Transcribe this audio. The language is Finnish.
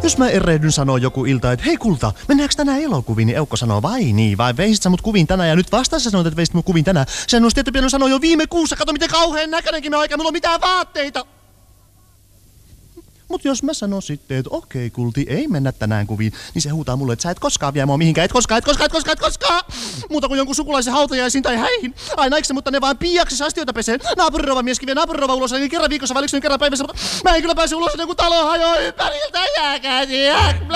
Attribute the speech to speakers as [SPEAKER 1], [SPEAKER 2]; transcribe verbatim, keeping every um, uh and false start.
[SPEAKER 1] Jos mä erehdyn sanoo joku ilta, että hei kulta, mennäänkö tänään elokuviin, niin Eukko sanoo, vai niin, vai veisit sä mut kuviin tänään, ja nyt vasta sä sanoit, että veisit mut kuviin tänään. Sen olisi tietty pitänyt sanoa jo viime kuussa, kato miten kauhean näköinenkin mä oikein, mulla on mitään vaatteita. Mut jos mä sanon sitten, että okei kulti, ei mennä tänään kuviin, niin se huutaa mulle, että sä et koskaan vie mua mihinkään, et koskaan, et koskaan, et koskaan, et koskaan! Muuta kuin jonkun sukulaisen hautajaisiin tai häihin. Aina eikö se, mutta ne vaan piiaksessa astioita pesee. Naapurirova mieskin vie naapurirova ulos, niin kerran viikossa, vai kerran päivässä, mutta mä en kyllä pääse ulos, ennen kuin talo hajoaa ympäriltä, jääkää